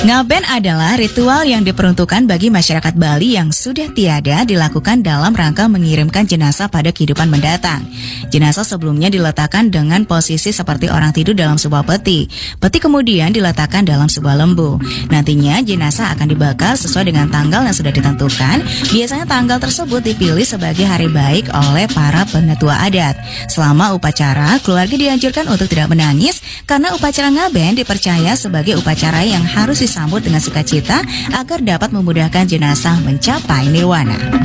Ngaben adalah ritual yang diperuntukkan bagi masyarakat Bali yang sudah tiada dilakukan dalam rangka mengirimkan jenazah pada kehidupan mendatang. Jenazah sebelumnya diletakkan dengan posisi seperti orang tidur dalam sebuah peti. Peti kemudian diletakkan dalam sebuah lembu. Nantinya jenazah akan dibakar sesuai dengan tanggal yang sudah ditentukan. Biasanya tanggal tersebut dipilih sebagai hari baik oleh para penetua adat. Selama upacara, keluarga dianjurkan untuk tidak menangis karena upacara ngaben dipercaya sebagai upacara yang harus disambut dengan sukacita agar dapat memudahkan jenazah mencapai nirwana.